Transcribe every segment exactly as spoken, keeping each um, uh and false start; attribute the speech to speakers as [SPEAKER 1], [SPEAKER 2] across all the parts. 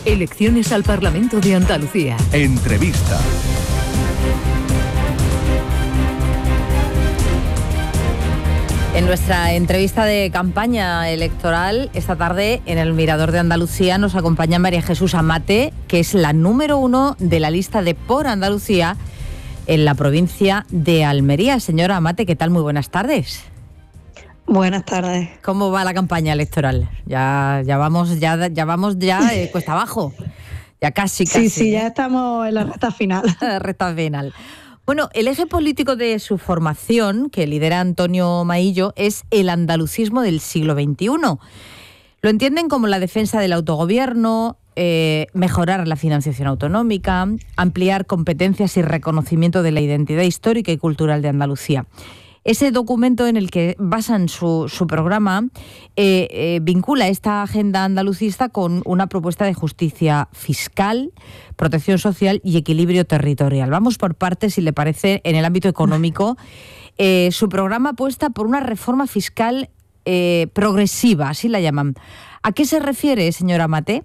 [SPEAKER 1] Elecciones al Parlamento de Andalucía.
[SPEAKER 2] Entrevista.
[SPEAKER 3] En nuestra entrevista de campaña electoral, esta tarde en el Mirador de Andalucía nos acompaña María Jesús Amate, que es la número uno de la lista de Por Andalucía en la provincia de Almería. Señora Amate, ¿qué tal? Muy buenas tardes.
[SPEAKER 4] Buenas tardes.
[SPEAKER 3] ¿Cómo va la campaña electoral? Ya, ya vamos, ya, ya vamos ya eh, cuesta abajo. Ya casi, casi.
[SPEAKER 4] Sí, sí, ya estamos en la recta final.
[SPEAKER 3] recta final. Bueno, el eje político de su formación, que lidera Antonio Maillo, es el andalucismo del siglo veintiuno. Lo entienden como la defensa del autogobierno, eh, mejorar la financiación autonómica, ampliar competencias y reconocimiento de la identidad histórica y cultural de Andalucía. Ese documento en el que basan su, su programa eh, eh, vincula esta agenda andalucista con una propuesta de justicia fiscal, protección social y equilibrio territorial. Vamos por partes, si le parece, en el ámbito económico. Eh, su programa apuesta por una reforma fiscal eh, progresiva, así la llaman. ¿A qué se refiere, señora Amate?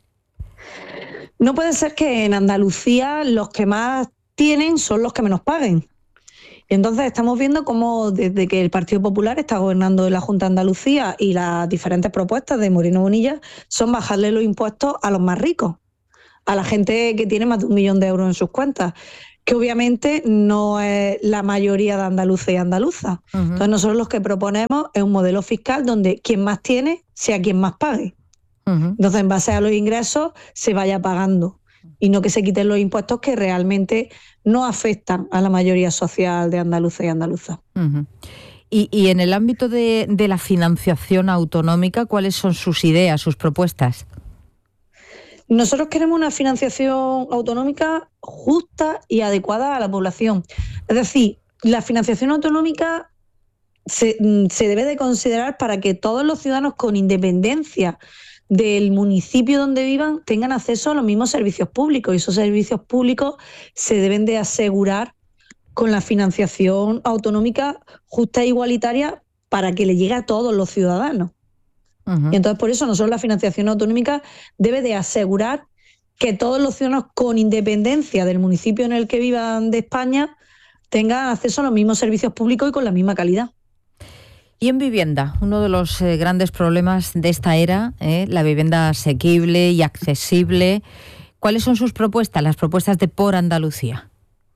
[SPEAKER 4] No puede ser que en Andalucía los que más tienen son los que menos paguen. Y entonces estamos viendo cómo desde que el Partido Popular está gobernando en la Junta de Andalucía y las diferentes propuestas de Moreno Bonilla son bajarle los impuestos a los más ricos, a la gente que tiene más de un millón de euros en sus cuentas, que obviamente no es la mayoría de andaluces y andaluzas. Uh-huh. Entonces nosotros lo que proponemos es un modelo fiscal donde quien más tiene sea quien más pague. Uh-huh. Entonces en base a los ingresos se vaya pagando y no que se quiten los impuestos que realmente no afectan a la mayoría social de andaluces y andaluzas.
[SPEAKER 3] Uh-huh. Y, y en el ámbito de, de la financiación autonómica, ¿cuáles son sus ideas, sus propuestas?
[SPEAKER 4] Nosotros queremos una financiación autonómica justa y adecuada a la población. Es decir, la financiación autonómica se, se debe de considerar para que todos los ciudadanos, con independencia del municipio donde vivan, tengan acceso a los mismos servicios públicos, y esos servicios públicos se deben de asegurar con la financiación autonómica justa e igualitaria para que le llegue a todos los ciudadanos. Uh-huh. Y entonces por eso nosotros la financiación autonómica debe de asegurar que todos los ciudadanos, con independencia del municipio en el que vivan de España, tengan acceso a los mismos servicios públicos y con la misma calidad.
[SPEAKER 3] Y en vivienda, uno de los eh, grandes problemas de esta era, eh, la vivienda asequible y accesible. ¿Cuáles son sus propuestas, las propuestas de Por Andalucía?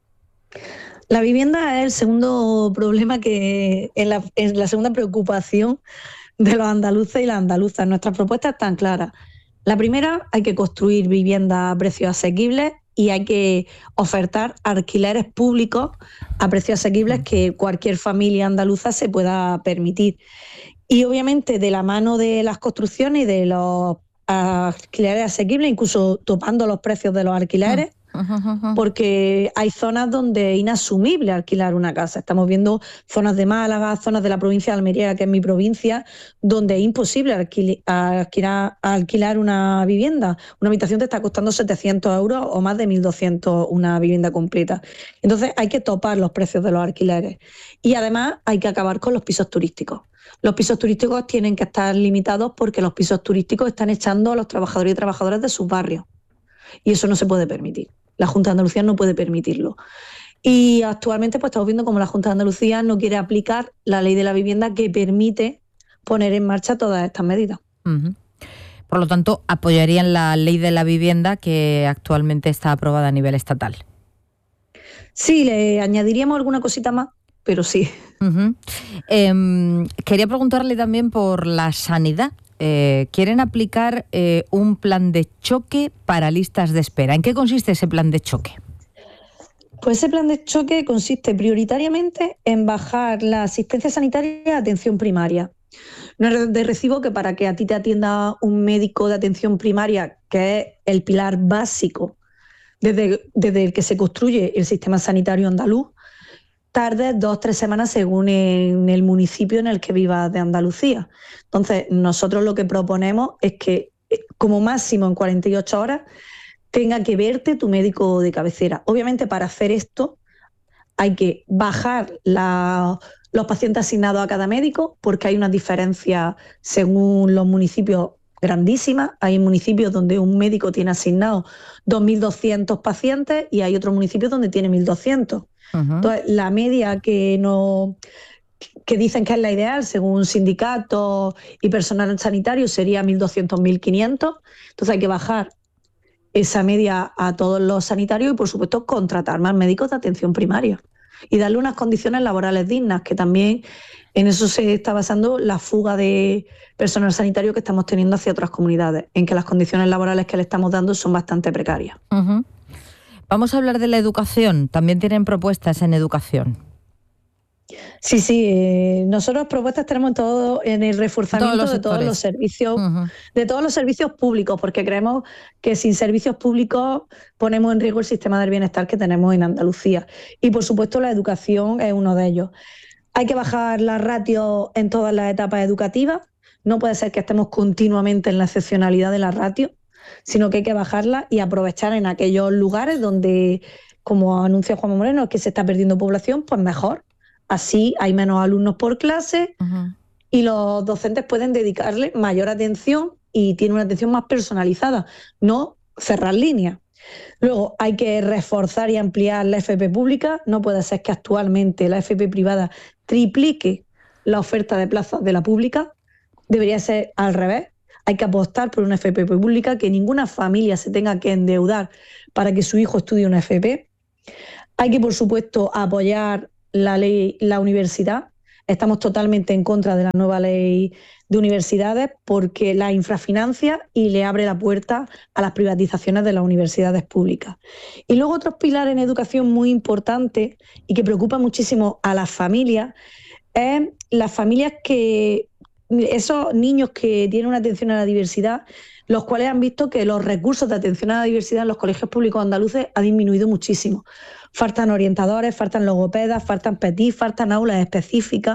[SPEAKER 4] La vivienda es el segundo problema, que es la, es la segunda preocupación de los andaluces y las andaluzas. Nuestras propuestas están claras. La primera, hay que construir viviendas a precios asequibles y hay que ofertar alquileres públicos a precios asequibles que cualquier familia andaluza se pueda permitir. Y obviamente de la mano de las construcciones y de los alquileres asequibles, incluso topando los precios de los alquileres, porque hay zonas donde es inasumible alquilar una casa. Estamos viendo zonas de Málaga, zonas de la provincia de Almería, que es mi provincia, donde es imposible alquil- alquilar, alquilar una vivienda. Una habitación te está costando setecientos euros o más de mil doscientos una vivienda completa. Entonces hay que topar los precios de los alquileres. Y además hay que acabar con los pisos turísticos. Los pisos turísticos tienen que estar limitados porque los pisos turísticos están echando a los trabajadores y trabajadoras de sus barrios. Y eso no se puede permitir. La Junta de Andalucía no puede permitirlo. Y actualmente pues estamos viendo cómo la Junta de Andalucía no quiere aplicar la ley de la vivienda, que permite poner en marcha todas estas medidas.
[SPEAKER 3] Uh-huh. Por lo tanto, apoyarían la ley de la vivienda que actualmente está aprobada a nivel estatal.
[SPEAKER 4] Sí, le añadiríamos alguna cosita más, pero sí.
[SPEAKER 3] Uh-huh. Eh, quería preguntarle también por la sanidad. Eh, quieren aplicar eh, un plan de choque para listas de espera. ¿En qué consiste ese plan de choque?
[SPEAKER 4] Pues ese plan de choque consiste prioritariamente en bajar la asistencia sanitaria y atención primaria. No es de recibo que para que a ti te atienda un médico de atención primaria, que es el pilar básico desde, desde el que se construye el sistema sanitario andaluz, tarde dos o tres semanas según en el municipio en el que vivas de Andalucía. Entonces, nosotros lo que proponemos es que como máximo en cuarenta y ocho horas tenga que verte tu médico de cabecera. Obviamente, para hacer esto hay que bajar la, los pacientes asignados a cada médico, porque hay unas diferencias según los municipios grandísimas. Hay municipios donde un médico tiene asignado dos mil doscientos pacientes y hay otros municipios donde tiene mil doscientos. Uh-huh. Entonces, la media que, no, que dicen que es la ideal, según sindicatos y personal sanitario, sería mil doscientos, mil quinientos. Entonces hay que bajar esa media a todos los sanitarios y, por supuesto, contratar más médicos de atención primaria y darle unas condiciones laborales dignas, que también en eso se está basando la fuga de personal sanitario que estamos teniendo hacia otras comunidades, en que las condiciones laborales que le estamos dando son bastante precarias.
[SPEAKER 3] Uh-huh. Vamos a hablar de la educación. También tienen propuestas en educación.
[SPEAKER 4] Sí, sí. Eh, nosotros propuestas tenemos todo en el reforzamiento todos de todos los servicios, uh-huh. de todos los servicios públicos, porque creemos que sin servicios públicos ponemos en riesgo el sistema del bienestar que tenemos en Andalucía. Y por supuesto la educación es uno de ellos. Hay que bajar la ratio en todas las etapas educativas. No puede ser que estemos continuamente en la excepcionalidad de la ratio, sino que hay que bajarla y aprovechar en aquellos lugares donde, como anuncia Juanma Moreno, es que se está perdiendo población, pues mejor. Así hay menos alumnos por clase uh-huh. y los docentes pueden dedicarle mayor atención y tienen una atención más personalizada, no cerrar líneas. Luego hay que reforzar y ampliar la F P pública. No puede ser que actualmente la F P privada triplique la oferta de plazas de la pública. Debería ser al revés. Hay que apostar por una F P pública, que ninguna familia se tenga que endeudar para que su hijo estudie una F P. Hay que, por supuesto, apoyar la ley, la universidad. Estamos totalmente en contra de la nueva ley de universidades porque la infrafinancia y le abre la puerta a las privatizaciones de las universidades públicas. Y luego otros pilares en educación muy importantes y que preocupan muchísimo a las familias es las familias que, esos niños que tienen una atención a la diversidad, los cuales han visto que los recursos de atención a la diversidad en los colegios públicos andaluces ha disminuido muchísimo. Faltan orientadores, faltan logopedas, faltan P E T I, faltan aulas específicas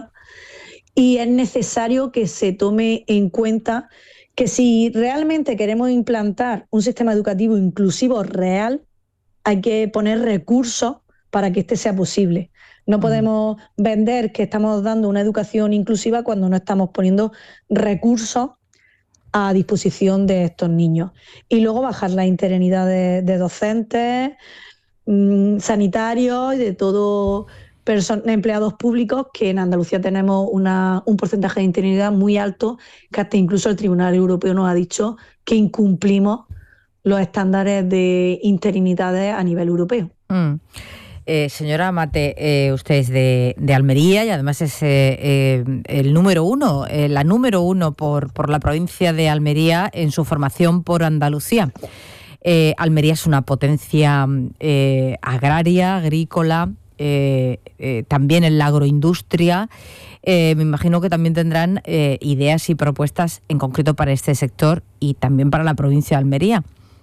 [SPEAKER 4] y es necesario que se tome en cuenta que si realmente queremos implantar un sistema educativo inclusivo real, hay que poner recursos para que este sea posible. No podemos vender que estamos dando una educación inclusiva cuando no estamos poniendo recursos a disposición de estos niños. Y luego bajar la interinidad de, de docentes, mmm, sanitarios y de todos person- empleados públicos, que en Andalucía tenemos una, un porcentaje de interinidad muy alto, que hasta incluso el Tribunal Europeo nos ha dicho que incumplimos los estándares de interinidades a nivel europeo.
[SPEAKER 3] Mm. Eh, señora Mate, eh, usted es de, de Almería y además es eh, eh, el número uno, eh, la número uno por, por la provincia de Almería en su formación por Andalucía. Eh, Almería es una potencia eh, agraria, agrícola, eh, eh, también en la agroindustria. Eh, me imagino que también tendrán eh, ideas y propuestas en concreto para este sector y también para la provincia de Almería.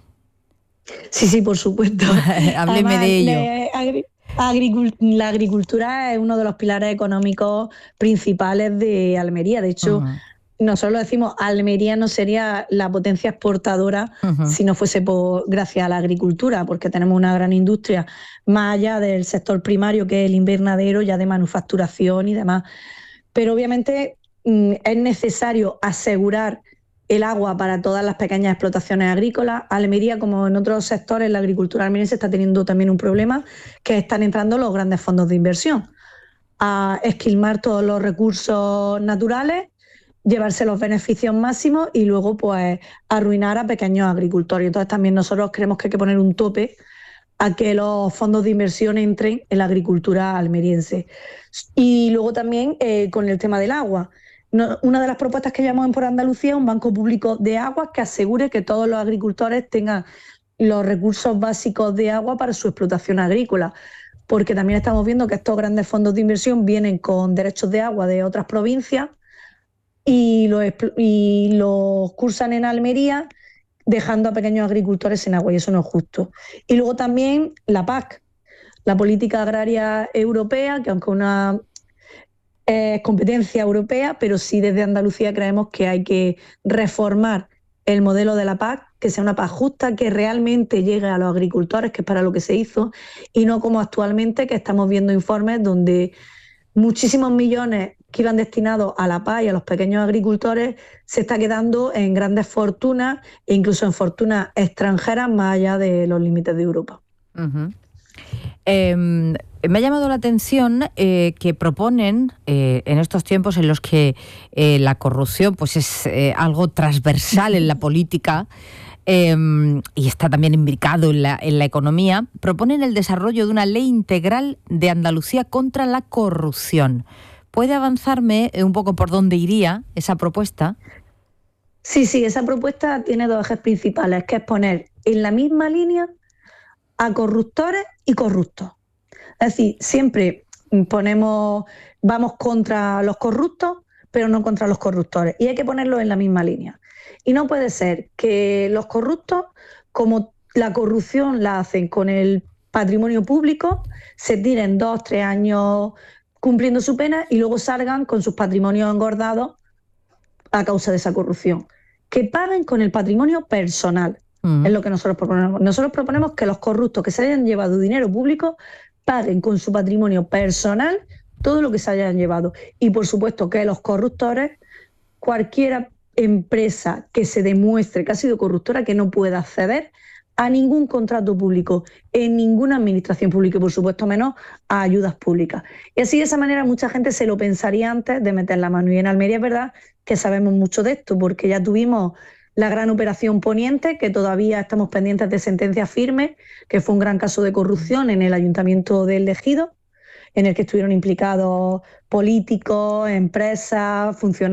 [SPEAKER 4] Sí, sí, por supuesto.
[SPEAKER 3] Hábleme de ello.
[SPEAKER 4] Le, agri- agricult- la agricultura es uno de los pilares económicos principales de Almería. De hecho, uh-huh. nosotros lo decimos, Almería no sería la potencia exportadora uh-huh. si no fuese por, gracias a la agricultura, porque tenemos una gran industria más allá del sector primario, que es el invernadero, ya de manufacturación y demás. Pero obviamente mm, es necesario asegurar el agua para todas las pequeñas explotaciones agrícolas. Almería, como en otros sectores, la agricultura almeriense está teniendo también un problema, que están entrando los grandes fondos de inversión a esquilmar todos los recursos naturales, llevarse los beneficios máximos y luego pues arruinar a pequeños agricultores. Entonces también nosotros creemos que hay que poner un tope a que los fondos de inversión entren en la agricultura almeriense. Y luego también eh, con el tema del agua. No, una de las propuestas que llevamos en Por Andalucía es un banco público de aguas que asegure que todos los agricultores tengan los recursos básicos de agua para su explotación agrícola, porque también estamos viendo que estos grandes fondos de inversión vienen con derechos de agua de otras provincias y los, y los cursan en Almería, dejando a pequeños agricultores sin agua, y eso no es justo. Y luego también la P A C, la Política Agraria Europea, que aunque una es competencia europea, pero sí desde Andalucía creemos que hay que reformar el modelo de la P A C, que sea una P A C justa, que realmente llegue a los agricultores, que es para lo que se hizo, y no como actualmente, que estamos viendo informes donde muchísimos millones que iban destinados a la paz y a los pequeños agricultores se está quedando en grandes fortunas e incluso en fortunas extranjeras más allá de los límites de Europa.
[SPEAKER 3] Uh-huh. Eh, me ha llamado la atención eh, que proponen eh, en estos tiempos en los que eh, la corrupción pues es eh, algo transversal en la política eh, y está también imbricado en la, en la economía, proponen el desarrollo de una ley integral de Andalucía contra la corrupción. ¿Puede avanzarme un poco por dónde iría esa propuesta?
[SPEAKER 4] Sí, sí, esa propuesta tiene dos ejes principales, que es poner en la misma línea a corruptores y corruptos. Es decir, siempre ponemos, vamos contra los corruptos, pero no contra los corruptores. Y hay que ponerlos en la misma línea. Y no puede ser que los corruptos, como la corrupción la hacen con el patrimonio público, se tiren dos, tres años cumpliendo su pena y luego salgan con sus patrimonios engordados a causa de esa corrupción. Que paguen con el patrimonio personal. Es lo que nosotros proponemos. Nosotros proponemos que los corruptos que se hayan llevado dinero público paguen con su patrimonio personal todo lo que se hayan llevado. Y por supuesto que los corruptores, cualquier empresa que se demuestre que ha sido corruptora, que no pueda acceder a ningún contrato público en ninguna administración pública y por supuesto menos a ayudas públicas. Y así de esa manera mucha gente se lo pensaría antes de meter la mano. Y en Almería es verdad que sabemos mucho de esto porque ya tuvimos la gran operación Poniente, que todavía estamos pendientes de sentencia firme, que fue un gran caso de corrupción en el Ayuntamiento del Ejido, en el que estuvieron implicados políticos, empresas, funcionarios.